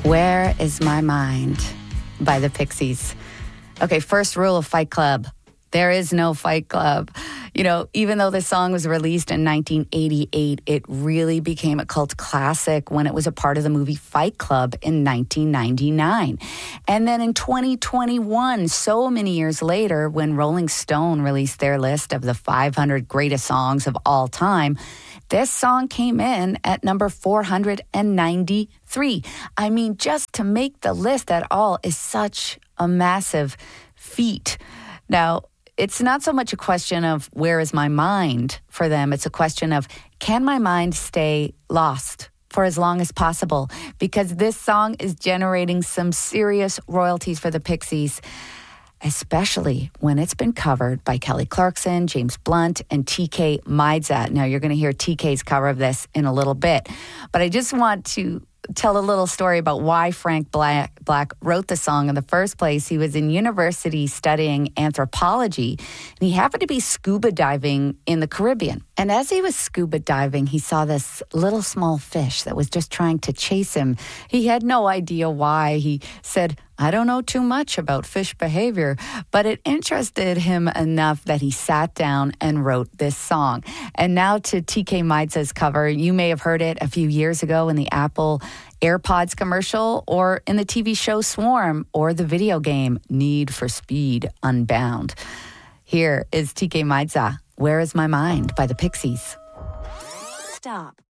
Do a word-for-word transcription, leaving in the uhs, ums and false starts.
Where is My Mind by the Pixies. Okay, first rule of Fight Club. There is no Fight Club. You know, even though this song was released in nineteen eighty-eight, it really became a cult classic when it was a part of the movie Fight Club in nineteen ninety-nine. And then in twenty twenty-one, so many years later, when Rolling Stone released their list of the five hundred greatest songs of all time, this song came in at number four hundred ninety-three. I mean, just to make the list at all is such a massive feat. Now, it's not so much a question of where is my mind for them. It's a question of, can my mind stay lost for as long as possible? Because this song is generating some serious royalties for the Pixies, especially when it's been covered by Kelly Clarkson, James Blunt, and T K Maidza. Now, you're going to hear T K's cover of this in a little bit. But I just want to tell a little story about why Frank Black, Black wrote the song in the first place. He was in university studying anthropology, and he happened to be scuba diving in the Caribbean. And as he was scuba diving, he saw this little small fish that was just trying to chase him. He had no idea why. He said, I don't know too much about fish behavior, but it interested him enough that he sat down and wrote this song. And now to T K Maidza's cover. You may have heard it a few years ago in the Apple AirPods commercial, or in the T V show Swarm, or the video game Need for Speed Unbound. Here is T K Maidza, Where is My Mind by the Pixies. Stop.